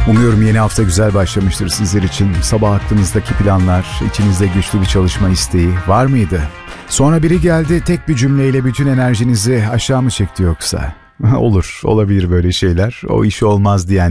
Umuyorum yeni hafta güzel başlamıştır sizler için. Sabah aklınızdaki planlar, içinizde güçlü bir çalışma isteği var mıydı? Sonra biri geldi, tek bir cümleyle bütün enerjinizi aşağı mı çekti yoksa? Olabilir böyle şeyler. O iş olmaz diyen